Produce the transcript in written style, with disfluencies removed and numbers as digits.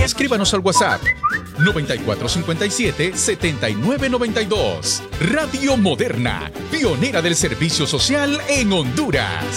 Escríbanos al WhatsApp 9457-7992. Radio Moderna, pionera del servicio social en Honduras.